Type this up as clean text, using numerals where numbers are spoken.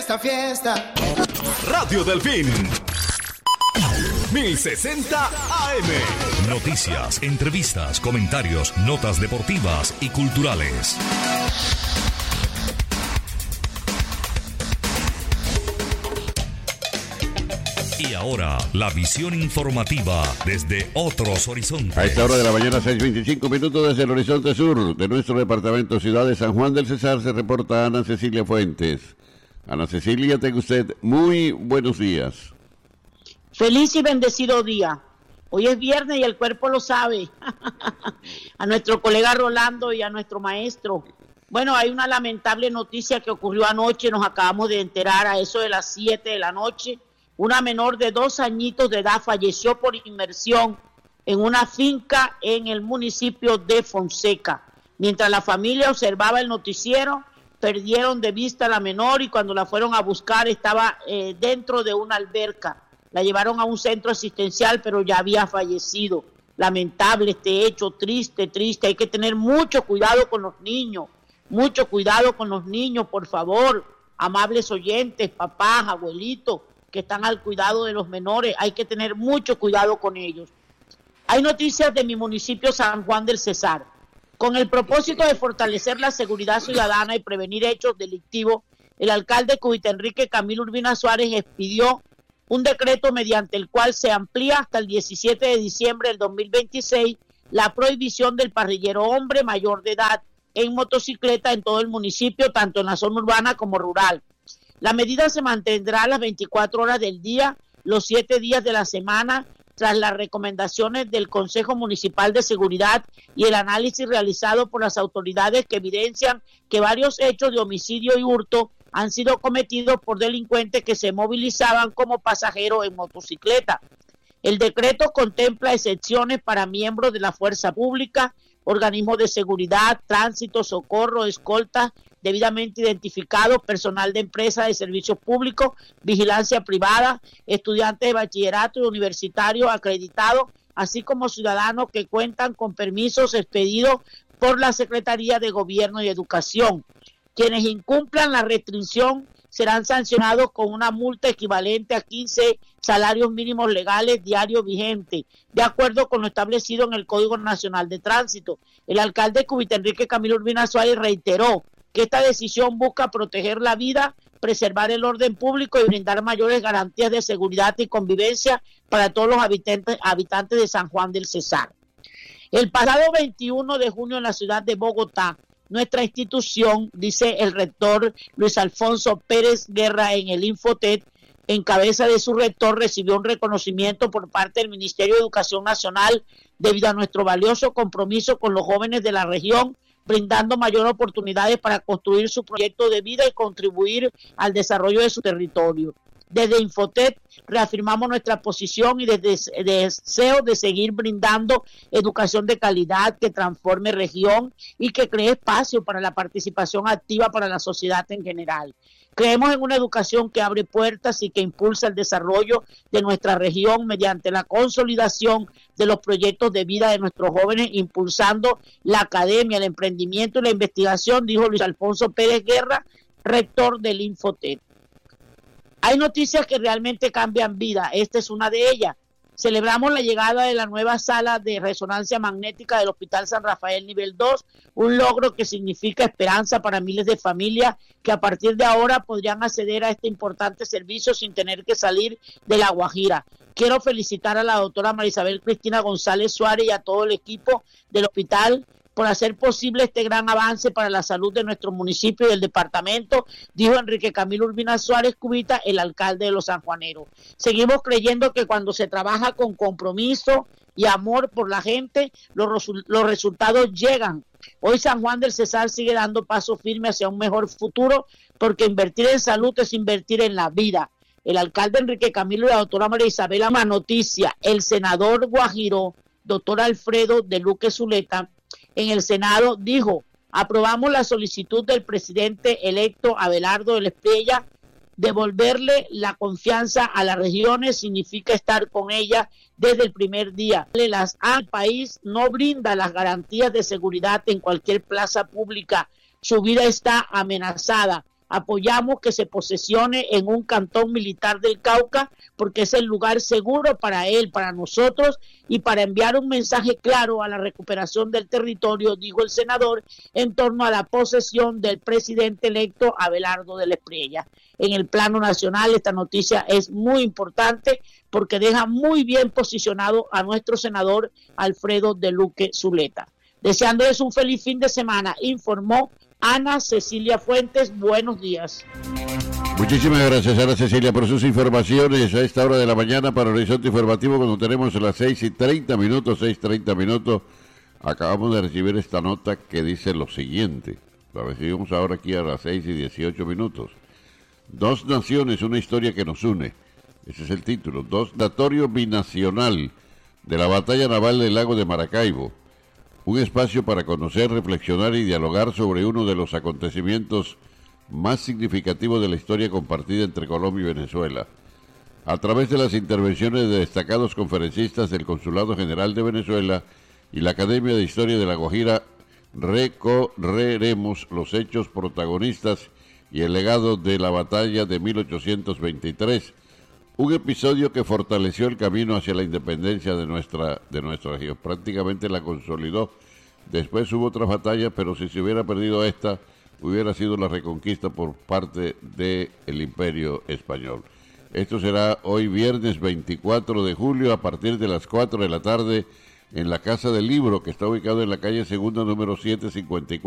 esta fiesta. Radio Delfín 1060 AM. Noticias, entrevistas, comentarios, notas deportivas y culturales. Y ahora, la visión informativa desde otros horizontes. A esta hora de la mañana, 6:25 minutos desde el horizonte sur de nuestro departamento Ciudad de San Juan del Cesar, se reporta Ana Cecilia Fuentes. Ana Cecilia, tenga usted muy buenos días. Feliz y bendecido día. Hoy es viernes y el cuerpo lo sabe. A nuestro colega Rolando y a nuestro maestro. Bueno, hay una lamentable noticia que ocurrió anoche, nos acabamos de enterar a eso de las 7 de la noche. Una menor de 2 añitos de edad falleció por inmersión en una finca en el municipio de Fonseca. Mientras la familia observaba el noticiero, perdieron de vista a la menor y cuando la fueron a buscar estaba dentro de una alberca. La llevaron a un centro asistencial, pero ya había fallecido. Lamentable este hecho, triste. Hay que tener mucho cuidado con los niños, por favor. Amables oyentes, papás, abuelitos, que están al cuidado de los menores, hay que tener mucho cuidado con ellos. Hay noticias de mi municipio San Juan del Cesar. Con el propósito de fortalecer la seguridad ciudadana y prevenir hechos delictivos, el alcalde Cubita Enrique Camilo Urbina Suárez expidió un decreto mediante el cual se amplía hasta el 17 de diciembre del 2026 la prohibición del parrillero hombre mayor de edad en motocicleta en todo el municipio, tanto en la zona urbana como rural. La medida se mantendrá las 24 horas del día, los 7 días de la semana, tras las recomendaciones del Consejo Municipal de Seguridad y el análisis realizado por las autoridades que evidencian que varios hechos de homicidio y hurto han sido cometidos por delincuentes que se movilizaban como pasajeros en motocicleta. El decreto contempla excepciones para miembros de la fuerza pública, organismos de seguridad, tránsito, socorro, escolta, debidamente identificados, personal de empresas de servicios públicos, vigilancia privada, estudiantes de bachillerato y universitarios acreditados, así como ciudadanos que cuentan con permisos expedidos por la Secretaría de Gobierno y Educación. Quienes incumplan la restricción serán sancionados con una multa equivalente a 15 salarios mínimos legales diarios vigentes, de acuerdo con lo establecido en el Código Nacional de Tránsito. El alcalde Cubita Enrique Camilo Urbina Suárez reiteró que esta decisión busca proteger la vida, preservar el orden público y brindar mayores garantías de seguridad y convivencia para todos los habitantes de San Juan del Cesar. El pasado 21 de junio en la ciudad de Bogotá, nuestra institución, dice el rector Luis Alfonso Pérez Guerra en el Infotet, en cabeza de su rector, recibió un reconocimiento por parte del Ministerio de Educación Nacional debido a nuestro valioso compromiso con los jóvenes de la región, brindando mayores oportunidades para construir su proyecto de vida y contribuir al desarrollo de su territorio. Desde Infotet reafirmamos nuestra posición y desde deseo de seguir brindando educación de calidad que transforme región y que cree espacio para la participación activa para la sociedad en general. Creemos en una educación que abre puertas y que impulsa el desarrollo de nuestra región mediante la consolidación de los proyectos de vida de nuestros jóvenes, impulsando la academia, el emprendimiento y la investigación, dijo Luis Alfonso Pérez Guerra, rector del Infotet. Hay noticias que realmente cambian vida, esta es una de ellas. Celebramos la llegada de la nueva sala de resonancia magnética del Hospital San Rafael Nivel 2, un logro que significa esperanza para miles de familias que a partir de ahora podrían acceder a este importante servicio sin tener que salir de La Guajira. Quiero felicitar a la doctora Marisabel Cristina González Suárez y a todo el equipo del hospital por hacer posible este gran avance para la salud de nuestro municipio y del departamento, dijo Enrique Camilo Urbina Suárez Cubita, el alcalde de los sanjuaneros. Seguimos creyendo que cuando se trabaja con compromiso y amor por la gente, los resultados llegan. Hoy San Juan del Cesar sigue dando paso firme hacia un mejor futuro, porque invertir en salud es invertir en la vida. El alcalde Enrique Camilo y la doctora María Isabel, una noticia, el senador guajiro, doctor Alfredo de Luque Zuleta, en el Senado dijo: aprobamos la solicitud del presidente electo Abelardo de la Espriella. Devolverle la confianza a las regiones significa estar con ellas desde el primer día. Al país no brinda las garantías de seguridad en cualquier plaza pública. Su vida está amenazada. Apoyamos que se posesione en un cantón militar del Cauca porque es el lugar seguro para él, para nosotros y para enviar un mensaje claro a la recuperación del territorio, dijo el senador, en torno a la posesión del presidente electo Abelardo de la Espriella. En el plano nacional esta noticia es muy importante porque deja muy bien posicionado a nuestro senador Alfredo de Luque Zuleta. Deseándoles un feliz fin de semana, informó Ana Cecilia Fuentes. Buenos días. Muchísimas gracias, Ana Cecilia, por sus informaciones a esta hora de la mañana para Horizonte Informativo, cuando tenemos las 6:30 minutos. Acabamos de recibir esta nota que dice lo siguiente. La recibimos ahora aquí a las 6:18. Dos naciones, una historia que nos une. Ese es el título. Datorio binacional de la batalla naval del lago de Maracaibo. Un espacio para conocer, reflexionar y dialogar sobre uno de los acontecimientos más significativos de la historia compartida entre Colombia y Venezuela. A través de las intervenciones de destacados conferencistas del Consulado General de Venezuela y la Academia de Historia de La Guajira, recorreremos los hechos protagonistas y el legado de la batalla de 1823, un episodio que fortaleció el camino hacia la independencia de nuestra región, prácticamente la consolidó. Después hubo otras batallas, pero si se hubiera perdido esta, hubiera sido la reconquista por parte del Imperio Español. Esto será hoy viernes 24 de julio a partir de las 4 de la tarde en la Casa del Libro, que está ubicado en la calle Segunda número 754.